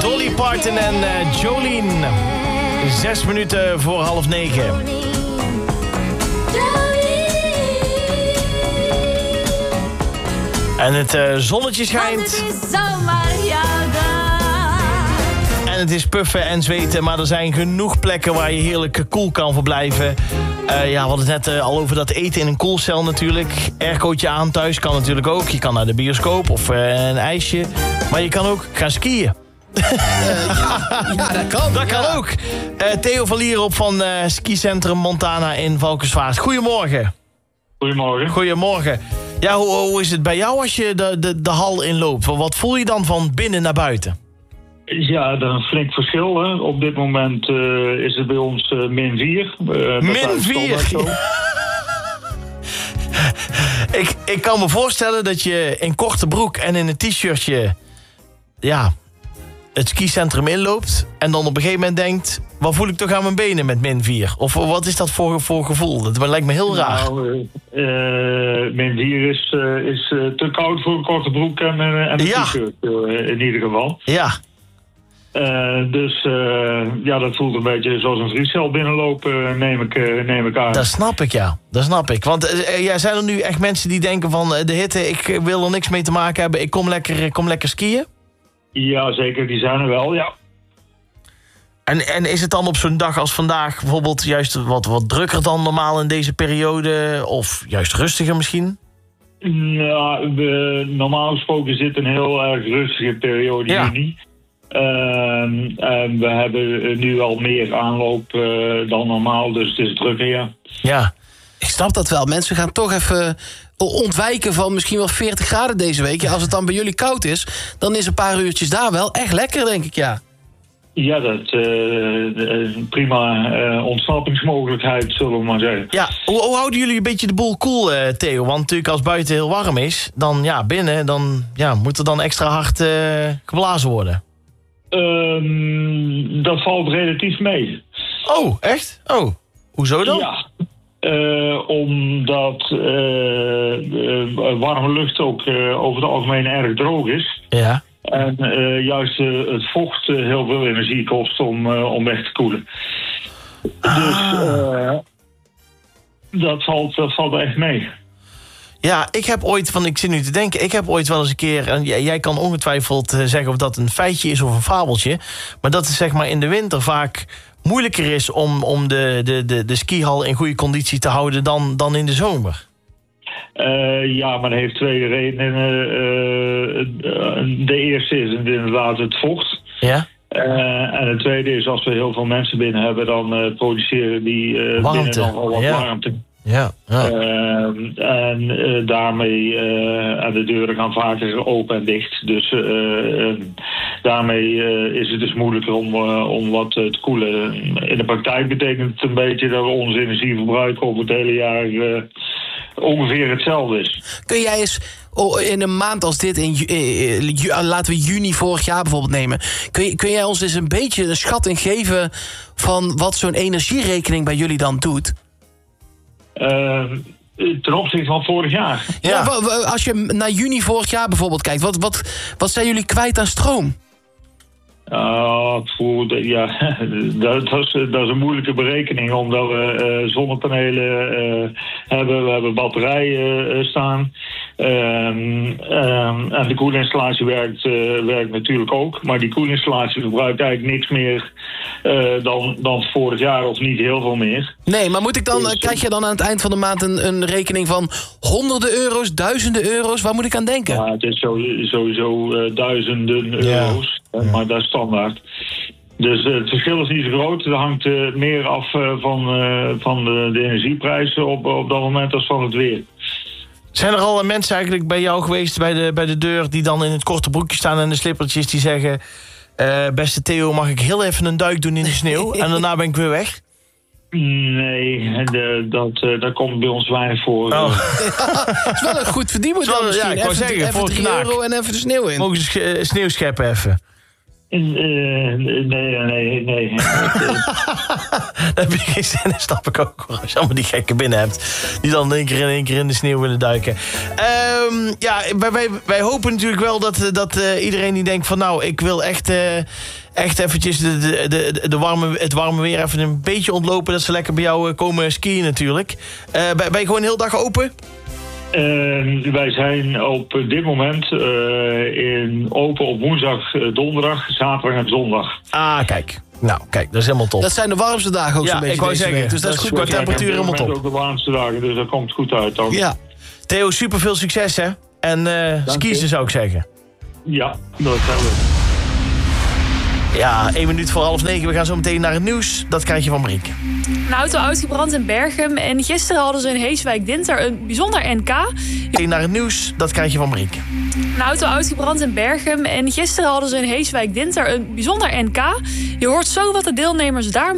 Dolly Parton en Jolene. 6 minuten voor 8:30. En het zonnetje schijnt. En het is puffen en zweten, maar er zijn genoeg plekken waar je heerlijk koel kan verblijven. We hadden het net al over dat eten in een koelcel natuurlijk. Aircootje aan thuis kan natuurlijk ook. Je kan naar de bioscoop of een ijsje. Maar je kan ook gaan skiën. Dat kan. Dat kan ook. Theo van Lierop van skicentrum Montana in Valkenswaard. Goedemorgen. Goedemorgen. Ja, hoe is het bij jou als je de hal inloopt? Wat voel je dan van binnen naar buiten? Ja, dat is een flink verschil. Hè. Op dit moment is het bij ons -4. -4? Ik kan me voorstellen dat je in korte broek en in een t-shirtje het skicentrum inloopt en dan op een gegeven moment denkt, wat voel ik toch aan mijn benen met -4? Of wat is dat voor gevoel? Dat lijkt me heel raar. Nou, -4 is te koud voor een korte broek en een t-shirt in ieder geval. Ja. Dat voelt een beetje zoals een vriescel binnenlopen, neem ik aan. Dat snap ik, ja. Dat snap ik. Want zijn er nu echt mensen die denken van de hitte, ik wil er niks mee te maken hebben, ik kom lekker skiën? Ja, zeker. Die zijn er wel, ja. En is het dan op zo'n dag als vandaag bijvoorbeeld juist wat drukker dan normaal in deze periode? Of juist rustiger misschien? Nou, normaal gesproken zit een heel erg rustige periode juni. En we hebben nu al meer aanloop dan normaal, dus het is drukker, ja. Ja, ik snap dat wel. Mensen gaan toch even ontwijken van misschien wel 40 graden deze week. Ja, als het dan bij jullie koud is, dan is een paar uurtjes daar wel echt lekker, denk ik, ja. Ja, dat is een prima ontsnappingsmogelijkheid, zullen we maar zeggen. Ja, hoe houden jullie een beetje de boel koel, Theo? Want natuurlijk als buiten heel warm is, dan binnen, dan moet er dan extra hard geblazen worden. Dat valt relatief mee. Oh, echt? Oh, hoezo dan? Ja, omdat warme lucht ook over het algemeen erg droog is. Ja. En juist het vocht heel veel energie kost om weg te koelen. Dus dat valt echt mee. Ja, ik zit nu te denken, ik heb ooit wel eens een keer, en jij kan ongetwijfeld zeggen of dat een feitje is of een fabeltje, maar dat het zeg maar in de winter vaak moeilijker is om de skihal in goede conditie te houden dan in de zomer. Maar dat heeft twee redenen. De eerste is inderdaad het vocht. Ja. En het tweede is, als we heel veel mensen binnen hebben, dan produceren die binnen nogal wat warmte. Ja. Daarmee en de deuren gaan vaker open en dicht. Dus daarmee is het dus moeilijker om wat te koelen. In de praktijk betekent het een beetje dat we ons energieverbruik over het hele jaar ongeveer hetzelfde is. Kun jij eens in een maand als dit, laten we juni vorig jaar bijvoorbeeld nemen, kun jij ons eens een beetje een schatting geven van wat zo'n energierekening bij jullie dan doet? Ten opzichte van vorig jaar. Ja, als je naar juni vorig jaar bijvoorbeeld kijkt, wat zijn jullie kwijt aan stroom? Dat is een moeilijke berekening, omdat we zonnepanelen hebben, we hebben batterijen staan. En de koelinstallatie werkt natuurlijk ook, maar die koelinstallatie verbruikt eigenlijk niks meer dan vorig jaar, of niet heel veel meer. Nee, maar krijg je dan aan het eind van de maand een rekening van honderden euro's, duizenden euro's? Waar moet ik aan denken? Ja, het is sowieso duizenden euro's, maar dat is standaard. Dus het verschil is niet zo groot. Het hangt meer af van de energieprijzen op dat moment als van het weer. Zijn er al mensen eigenlijk bij jou geweest bij de deur die dan in het korte broekje staan en de slippertjes die zeggen, beste Theo, mag ik heel even een duik doen in de sneeuw en daarna ben ik weer weg? Nee, dat komt bij ons weinig voor. Oh. Het is wel een goed verdienmodel misschien. Ja, ik wou zeggen, even €3 en even de sneeuw in. Mogen ze sneeuw scheppen even. Nee. Daar heb je geen zin in, snap ik ook. Als je allemaal die gekken binnen hebt. Die dan in één keer in de sneeuw willen duiken. Wij hopen natuurlijk wel dat iedereen die denkt van... nou, ik wil echt eventjes het warme weer even een beetje ontlopen... dat ze lekker bij jou komen skiën natuurlijk. Ben je gewoon heel dag open? Wij zijn op dit moment open op woensdag, donderdag, zaterdag en zondag. Ah, kijk. Nou, kijk, dat is helemaal top. Dat zijn de warmste dagen ook zo'n beetje. Ik wou deze zeggen, week, dus dat is goed. qua temperatuur helemaal top. Ook de warmste dagen, dus dat komt goed uit dan. Ja. Theo, super veel succes, hè? En skiezen zou ik zeggen. Ja, dat zijn we. Ja, 1 minuut voor 8:30. We gaan zo meteen naar het nieuws. Dat krijg je van Marieke. Een auto uitgebrand in Berchem. En gisteren hadden ze in Heeswijk-Dinter een bijzonder NK. Naar het nieuws. Dat krijg je van Marieke. Een auto uitgebrand in Berchem. En gisteren hadden ze in Heeswijk-Dinter een bijzonder NK. Je hoort zo wat de deelnemers daar